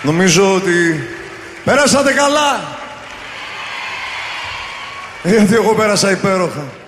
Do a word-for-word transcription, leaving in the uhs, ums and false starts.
Νομίζω ότι πέρασατε καλά. Γιατί εγώ πέρασα υπέροχα.